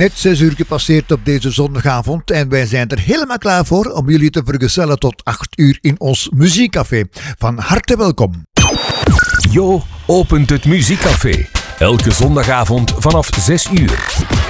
Net 6 uur gepasseerd op deze zondagavond en wij zijn er helemaal klaar voor om jullie te vergezellen tot 8 uur in ons muziekcafé. Van harte welkom. Jo opent het muziekcafé. Elke zondagavond vanaf 6 uur.